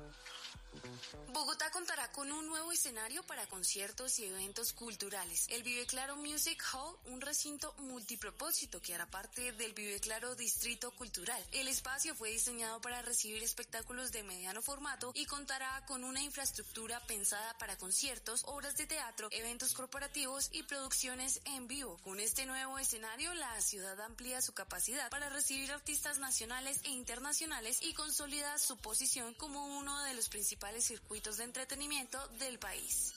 Bogotá contará con un nuevo escenario para conciertos y eventos culturales. El Vive Claro Music Hall, un recinto multipropósito que hará parte del Vive Claro Distrito Cultural. El espacio fue diseñado para recibir espectáculos de mediano formato y contará con una infraestructura pensada para conciertos, obras de teatro, eventos corporativos y producciones en vivo. Con este nuevo escenario, la ciudad amplía su capacidad para recibir artistas nacionales e internacionales y consolida su posición como uno de los principales circuitos de entretenimiento del país.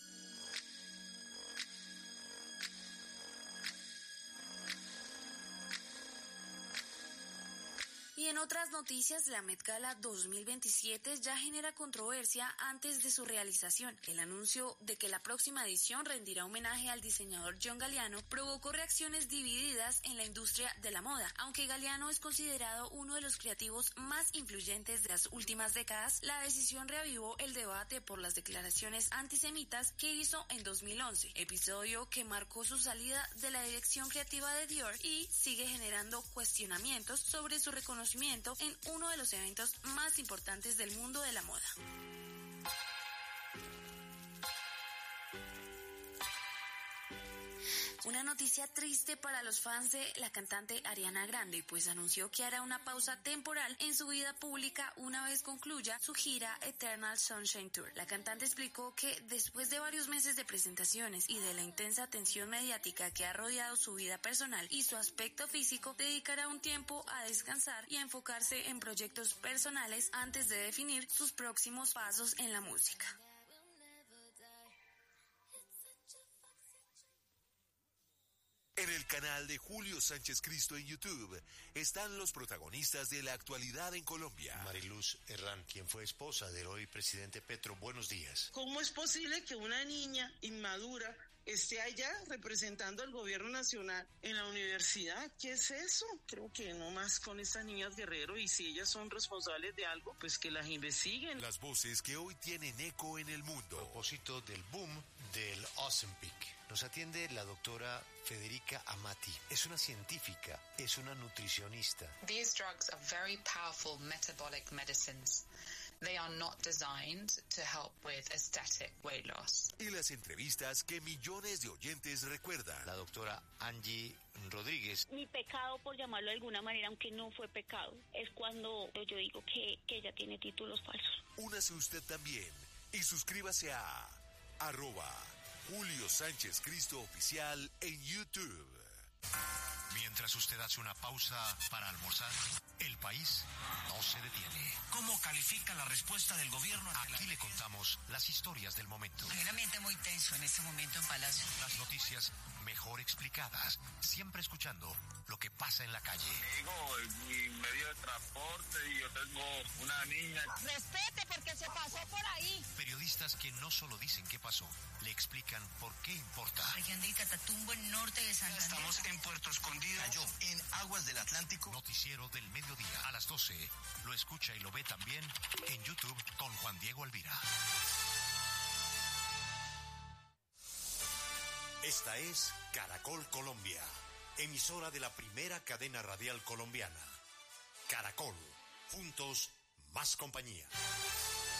Y en otras noticias, la Met Gala 2027 ya genera controversia antes de su realización. El anuncio de que la próxima edición rendirá homenaje al diseñador John Galliano provocó reacciones divididas en la industria de la moda. Aunque Galliano es considerado uno de los creativos más influyentes de las últimas décadas, la decisión reavivó el debate por las declaraciones antisemitas que hizo en 2011, episodio que marcó su salida de la dirección creativa de Dior y sigue generando cuestionamientos sobre su reconocimiento en uno de los eventos más importantes del mundo de la moda. Una noticia triste para los fans de la cantante Ariana Grande, pues anunció que hará una pausa temporal en su vida pública una vez concluya su gira Eternal Sunshine Tour. La cantante explicó que después de varios meses de presentaciones y de la intensa atención mediática que ha rodeado su vida personal y su aspecto físico, dedicará un tiempo a descansar y a enfocarse en proyectos personales antes de definir sus próximos pasos en la música. En el canal de Julio Sánchez Cristo en YouTube están los protagonistas de la actualidad en Colombia. Mariluz Herrán, quien fue esposa del hoy presidente Petro, buenos días. ¿Cómo es posible que una niña inmadura esté allá representando al gobierno nacional en la universidad? ¿Qué es eso? Creo que no más con estas niñas Guerrero, y si ellas son responsables de algo, pues que las investiguen. Las voces que hoy tienen eco en el mundo. A propósito del boom del Ozempic, nos atiende la doctora Federica Amati. Es una científica, es una nutricionista. These drugs are very powerful metabolic medicines. They are not designed to help with aesthetic weight loss. Y las entrevistas que millones de oyentes recuerdan. La doctora Angie Rodríguez. Mi pecado, por llamarlo de alguna manera, aunque no fue pecado, es cuando yo digo que ella tiene títulos falsos. Únase usted también y suscríbase a @Julio Sánchez Cristo Oficial en YouTube. Mientras usted hace una pausa para almorzar, el país no se detiene. ¿Cómo califica la respuesta del gobierno? Aquí le contamos las historias del momento. Hay un ambiente muy tenso en este momento en Palacio. Las noticias mejor explicadas, siempre escuchando lo que pasa en la calle. Digo, es mi medio de transporte y yo tengo una niña. Respete porque se pasó por ahí. Periodistas que no solo dicen qué pasó, le explican por qué importa. Región del Catatumbo, en norte de Santander. Estamos en Puerto Escondido, Cayó en aguas del Atlántico. Noticiero del mediodía a las 12. Lo escucha y lo ve también en YouTube con Juan Diego Alvira. Esta es Caracol Colombia, emisora de la primera cadena radial colombiana. Caracol, juntos, más compañía.